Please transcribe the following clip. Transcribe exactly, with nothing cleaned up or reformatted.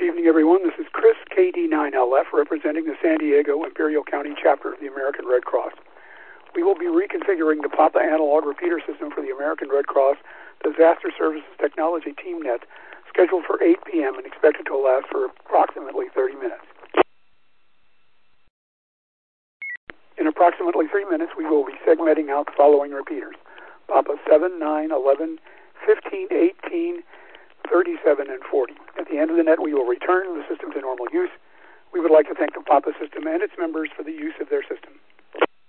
evening, everyone. This is Chris, K D nine L F, representing the San Diego Imperial County chapter of the American Red Cross. We will be reconfiguring the Papa analog repeater system for the American Red Cross Disaster Services Technology TeamNet, scheduled for eight p.m. and expected to last for approximately thirty minutes. In approximately three minutes, we will be segmenting out the following repeaters: Papa seven, nine, eleven, fifteen, eighteen, thirty-seven, and forty. At the end of the net, we will return the system to normal use. We would like to thank the Papa system and its members for the use of their system.